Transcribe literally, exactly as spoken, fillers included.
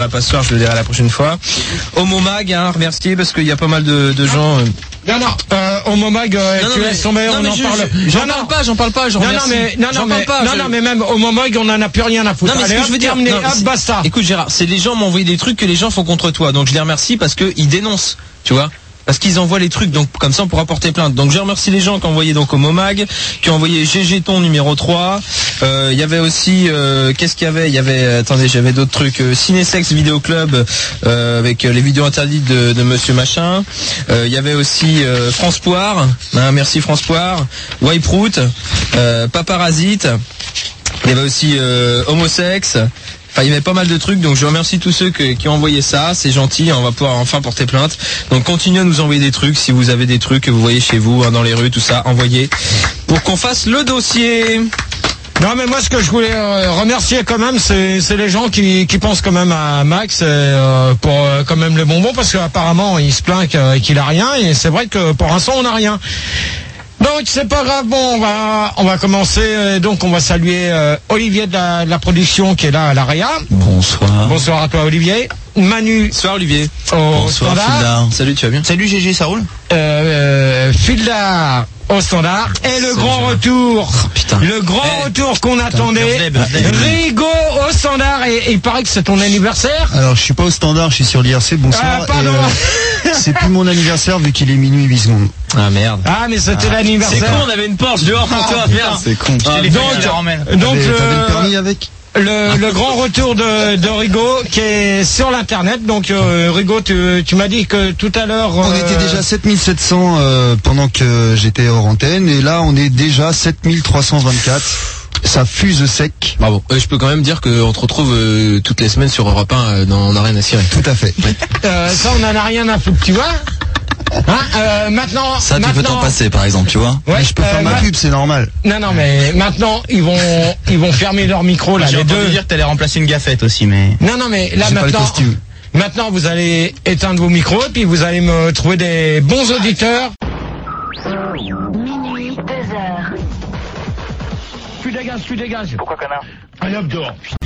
dirai pas ce soir, je le dirai la prochaine fois. Homo Mag, hein, remercier parce qu'il y a pas mal de, de gens. Euh... Non, non, euh, Homo Mag, euh, non, non, tu mais, laisses tomber, on non, en je, parle. Je, j'en parle pas, j'en parle pas, j'en non, remercie. non, mais, non, non, mais, pas, non, je... non, mais même Homo Mag, on en a plus rien à foutre. Non, mais Allez, ce que hop, je veux dire, terminé, non, hop, basta. Écoute, Gérard, c'est les gens m'envoient des trucs que les gens font contre toi, donc je les remercie parce que ils dénoncent, tu vois. Parce qu'ils envoient les trucs, donc comme ça on pourra porter plainte. Donc je remercie les gens qui ont envoyé donc au Momag, qui ont envoyé G G Ton numéro trois. Il euh, y avait aussi, euh, qu'est-ce qu'il y avait Il y avait, attendez, j'avais d'autres trucs. Euh, Cinésex Vidéo Club euh, avec les vidéos interdites de, de Monsieur Machin. Il euh, y avait aussi euh, France Poire, hein, merci France Poire. Wiperoot, euh, Paparasite. Il y avait aussi euh, Homosex. Enfin, il y avait pas mal de trucs, donc je remercie tous ceux que, qui ont envoyé ça, c'est gentil, on va pouvoir enfin porter plainte. Donc continuez à nous envoyer des trucs, si vous avez des trucs que vous voyez chez vous, hein, dans les rues, tout ça, envoyez, pour qu'on fasse le dossier. Non, mais moi ce que je voulais euh, remercier quand même, c'est, c'est les gens qui, qui pensent quand même à Max euh, pour euh, quand même les bonbons, parce qu'apparemment il se plaint qu'il a rien, et c'est vrai que pour l'instant on n'a rien. Donc c'est pas grave, bon, on va on va commencer, euh, donc on va saluer euh, Olivier de la, de la production qui est là à l'Aria. Bonsoir. Bonsoir à toi Olivier. Manu. Bonsoir Olivier. Au Bonsoir standard. Fildar. Salut, tu vas bien? Salut G G, ça roule? Euh, Fildar au standard. Et le grand retour. Oh, putain. Le grand hey. retour qu'on Putain, attendait. birthday, birthday. Rigo au standard. Et, et il paraît que c'est ton anniversaire. Alors je suis pas au standard, je suis sur l'I R C, bonsoir. Ah, pardon. Et, euh, c'est plus mon anniversaire vu qu'il est minuit huit secondes. Ah merde. Ah mais c'était Ah, l'anniversaire. c'est con, on avait une Porsche dehors pour toi, merde. C'est con. Ah, donc, donc T'avais, le, t'avais le permis avec le, le grand retour de, de Rigo qui est sur l'internet. Donc euh, Rigo, tu, tu m'as dit que tout à l'heure... On euh, était déjà sept mille sept cents euh, pendant que j'étais hors antenne, et là on est déjà sept mille trois cent vingt-quatre. Ça fuse sec. Bravo. Euh, je peux quand même dire qu'on te retrouve euh, toutes les semaines sur Europe un euh, dans On n'a rien à cirer. Tout à fait. Ouais. Euh, ça on en a rien à foutre, tu vois. Hein, euh, maintenant, Ça, tu maintenant, peux t'en passer, par exemple, tu vois. Ouais, Mais je peux euh, faire ma ma- pub, c'est normal. Non, non, mais maintenant ils vont, ils vont fermer leur micro là, J'ai les entendu deux. dire que t'allais remplacer une gaffette aussi, mais... Non, non, mais là J'ai pas le maintenant, costume. maintenant vous allez éteindre vos micros et puis vous allez me trouver des bons auditeurs. Minuit, deux heures. Tu dégages, tu dégages. Pourquoi connard? Allez hop dehors.